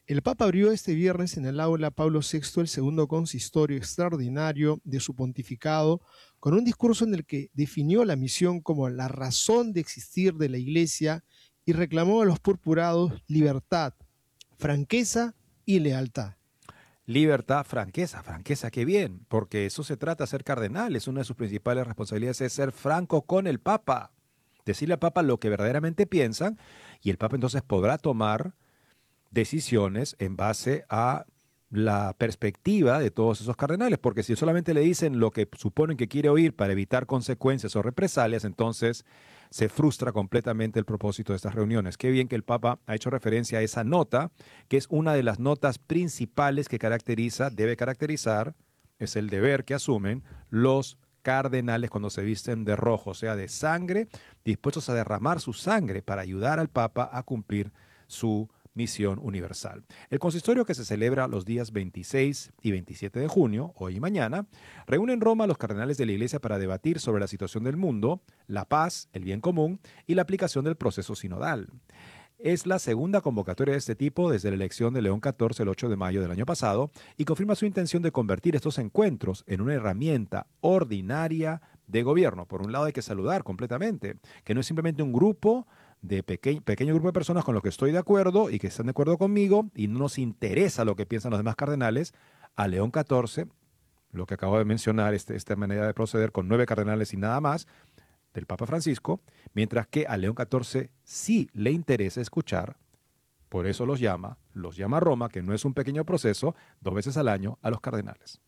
El Papa abrió este viernes en el aula Pablo VI el segundo consistorio extraordinario de su pontificado con un discurso en el que definió la misión como la razón de existir de la Iglesia y reclamó a los purpurados libertad, franqueza y lealtad. Libertad, franqueza, franqueza, qué bien, porque eso se trata de ser cardenal, es una de sus principales responsabilidades es ser franco con el Papa, decirle al Papa lo que verdaderamente piensan y el Papa entonces podrá tomar decisiones en base a la perspectiva de todos esos cardenales, porque si solamente le dicen lo que suponen que quiere oír para evitar consecuencias o represalias, entonces se frustra completamente el propósito de estas reuniones. Qué bien que el Papa ha hecho referencia a esa nota, que es una de las notas principales que debe caracterizar, es el deber que asumen los cardenales cuando se visten de rojo, o sea, de sangre, dispuestos a derramar su sangre para ayudar al Papa a cumplir su misión universal. El consistorio que se celebra los días 26 y 27 de junio, hoy y mañana, reúne en Roma a los cardenales de la Iglesia para debatir sobre la situación del mundo, la paz, el bien común y la aplicación del proceso sinodal. Es la segunda convocatoria de este tipo desde la elección de León XIV el 8 de mayo del año pasado y confirma su intención de convertir estos encuentros en una herramienta ordinaria de gobierno. Por un lado hay que saludar completamente, que no es simplemente un grupo de pequeño grupo de personas con los que estoy de acuerdo y que están de acuerdo conmigo y no nos interesa lo que piensan los demás cardenales. A León XIV, lo que acabo de mencionar, esta manera de proceder con 9 cardenales y nada más, del Papa Francisco, mientras que a León XIV sí le interesa escuchar, por eso los llama a Roma, que no es un pequeño proceso, 2 veces al año a los cardenales.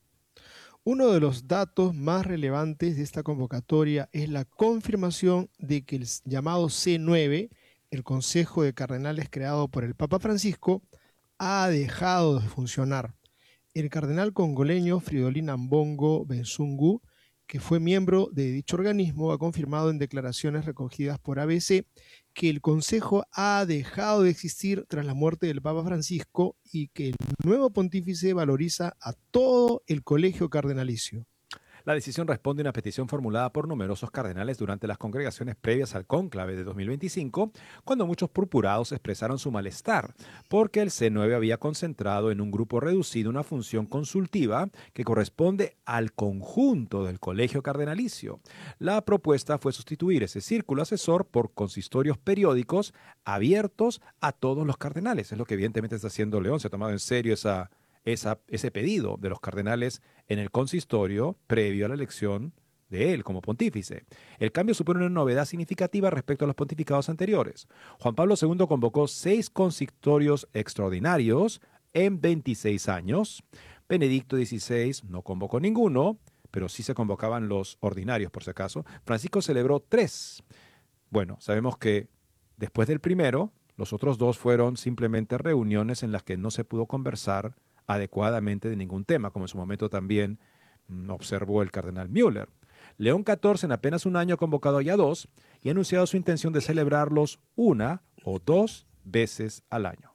Uno de los datos más relevantes de esta convocatoria es la confirmación de que el llamado C9, el Consejo de Cardenales creado por el Papa Francisco, ha dejado de funcionar. El cardenal congoleño Fridolin Ambongo Bensungu, que fue miembro de dicho organismo, ha confirmado en declaraciones recogidas por ABC que el Consejo ha dejado de existir tras la muerte del Papa Francisco y que el nuevo pontífice valoriza a todo el colegio cardenalicio. La decisión responde a una petición formulada por numerosos cardenales durante las congregaciones previas al cónclave de 2025, cuando muchos purpurados expresaron su malestar, porque el C9 había concentrado en un grupo reducido una función consultiva que corresponde al conjunto del colegio cardenalicio. La propuesta fue sustituir ese círculo asesor por consistorios periódicos abiertos a todos los cardenales. Es lo que evidentemente está haciendo León, se ha tomado en serio ese pedido de los cardenales en el consistorio previo a la elección de él como pontífice. El cambio supone una novedad significativa respecto a los pontificados anteriores. Juan Pablo II convocó 6 consistorios extraordinarios en 26 años. Benedicto XVI no convocó ninguno, pero sí se convocaban los ordinarios, por si acaso. Francisco celebró 3. Bueno, sabemos que después del primero, los otros 2 fueron simplemente reuniones en las que no se pudo conversar adecuadamente de ningún tema, como en su momento también observó el cardenal Müller. León XIV en apenas un año ha convocado ya 2 y ha anunciado su intención de celebrarlos 1 o 2 veces al año.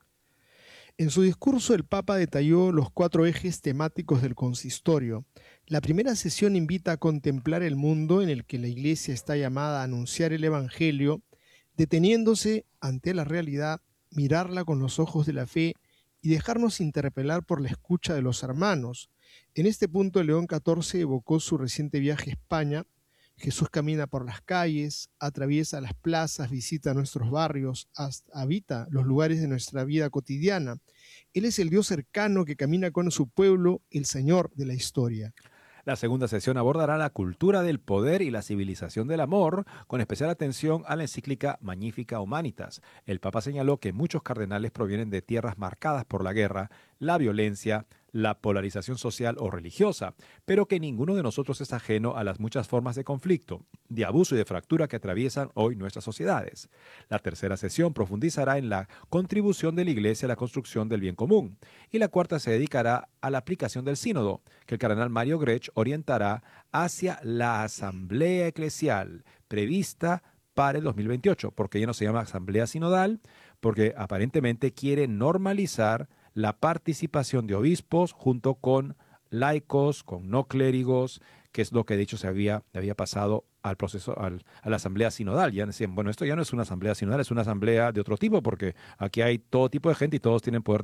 En su discurso, el Papa detalló los 4 ejes temáticos del consistorio. La primera sesión invita a contemplar el mundo en el que la Iglesia está llamada a anunciar el Evangelio, deteniéndose ante la realidad, mirarla con los ojos de la fe y dejarnos interpelar por la escucha de los hermanos. En este punto, León XIV evocó su reciente viaje a España. Jesús camina por las calles, atraviesa las plazas, visita nuestros barrios, habita los lugares de nuestra vida cotidiana. Él es el Dios cercano que camina con su pueblo, el Señor de la historia. La segunda sesión abordará la cultura del poder y la civilización del amor, con especial atención a la encíclica Magnificat Humanitas. El Papa señaló que muchos cardenales provienen de tierras marcadas por la guerra, la violencia, la polarización social o religiosa, pero que ninguno de nosotros es ajeno a las muchas formas de conflicto, de abuso y de fractura que atraviesan hoy nuestras sociedades. La tercera sesión profundizará en la contribución de la Iglesia a la construcción del bien común, y la cuarta se dedicará a la aplicación del sínodo, que el cardenal Mario Grech orientará hacia la asamblea eclesial prevista para el 2028, porque ya no se llama asamblea sinodal, porque aparentemente quiere normalizar la participación de obispos junto con laicos, con no clérigos, que es lo que de hecho había pasado al proceso, a la asamblea sinodal. Ya decían, bueno, esto ya no es una asamblea sinodal, es una asamblea de otro tipo, porque aquí hay todo tipo de gente y todos tienen poder